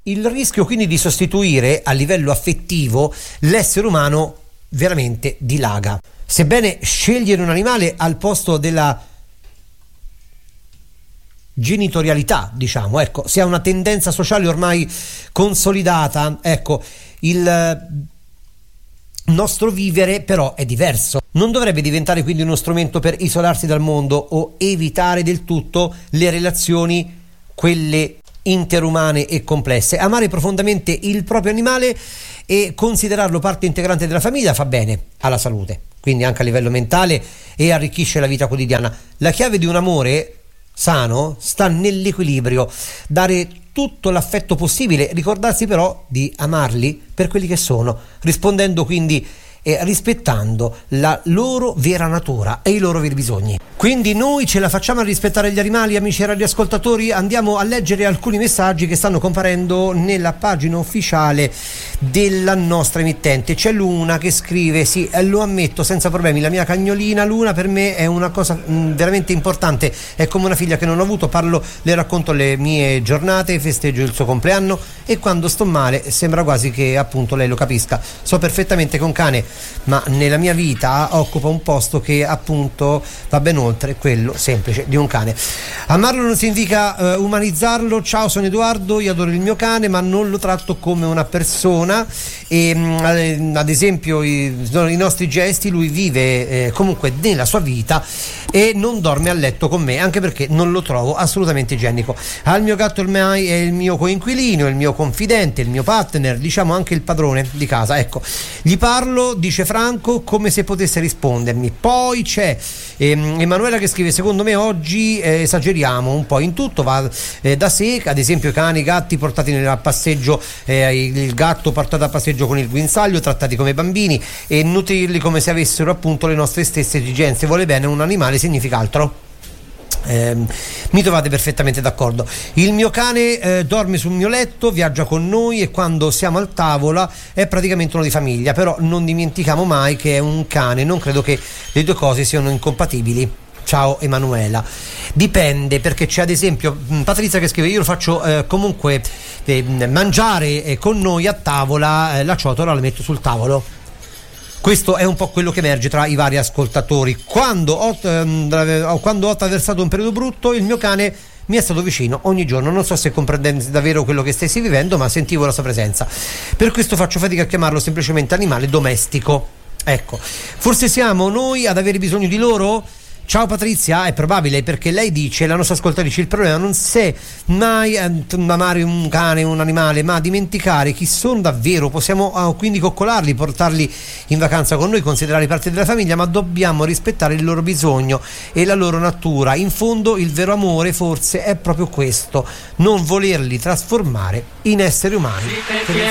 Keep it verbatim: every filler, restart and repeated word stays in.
Il rischio quindi di sostituire a livello affettivo l'essere umano veramente dilaga. Sebbene scegliere un animale al posto della genitorialità, diciamo, ecco, sia una tendenza sociale ormai consolidata, ecco, il nostro vivere però è diverso. Non dovrebbe diventare quindi uno strumento per isolarsi dal mondo o evitare del tutto le relazioni, quelle interumane e complesse. Amare profondamente il proprio animale e considerarlo parte integrante della famiglia fa bene alla salute, quindi anche a livello mentale, e arricchisce la vita quotidiana. La chiave di un amore sano sta nell'equilibrio, dare tutto l'affetto possibile, ricordarsi però di amarli per quelli che sono, rispondendo quindi e rispettando la loro vera natura e i loro veri bisogni. Quindi noi ce la facciamo a rispettare gli animali, amici radioascoltatori? Andiamo a leggere alcuni messaggi che stanno comparendo nella pagina ufficiale della nostra emittente. C'è Luna che scrive: sì, lo ammetto senza problemi, la mia cagnolina Luna per me è una cosa mh, veramente importante, è come una figlia che non ho avuto, parlo, le racconto le mie giornate, festeggio il suo compleanno e quando sto male sembra quasi che appunto lei lo capisca. So perfettamente che un cane, ma nella mia vita occupa un posto che appunto va ben oltre quello semplice di un cane. Amarlo non significa uh, umanizzarlo. Ciao, sono Edoardo, io adoro il mio cane ma non lo tratto come una persona e um, ad esempio i, i nostri gesti lui vive eh, comunque nella sua vita e non dorme a letto con me, anche perché non lo trovo assolutamente igienico. Al mio gatto ormai è il mio coinquilino, il mio confidente, il mio partner, diciamo anche il padrone di casa, ecco. Gli parlo, dice Franco, come se potesse rispondermi. Poi c'è ehm, Emanuela che scrive: secondo me oggi eh, esageriamo un po' in tutto, va eh, da sé, ad esempio i cani, i gatti portati nel passeggio, eh, il gatto portato a passeggio con il guinzaglio, trattati come bambini e nutrirli come se avessero appunto le nostre stesse esigenze. Vuole bene un animale significa altro. Eh, mi trovate perfettamente d'accordo. Il mio cane eh, dorme sul mio letto, viaggia con noi e quando siamo al tavola è praticamente uno di famiglia, però non dimentichiamo mai che è un cane, non credo che le due cose siano incompatibili. Ciao Emanuela. Dipende, perché c'è ad esempio Patrizia che scrive: io lo faccio eh, comunque eh, mangiare eh, con noi a tavola, eh, la ciotola la metto sul tavolo. Questo è un po' quello che emerge tra i vari ascoltatori. Quando ho, ehm, quando ho attraversato un periodo brutto, il mio cane mi è stato vicino ogni giorno. Non so se comprendete davvero quello che stessi vivendo, ma sentivo la sua presenza. Per questo faccio fatica a chiamarlo semplicemente animale domestico. Ecco, forse siamo noi ad avere bisogno di loro? Ciao Patrizia, è probabile, perché lei dice, la nostra ascoltatrice, il problema non è mai eh, amare un cane, un animale, ma dimenticare chi sono davvero. Possiamo ah, quindi coccolarli, portarli in vacanza con noi, considerarli parte della famiglia, ma dobbiamo rispettare il loro bisogno e la loro natura. In fondo il vero amore forse è proprio questo, non volerli trasformare in esseri umani.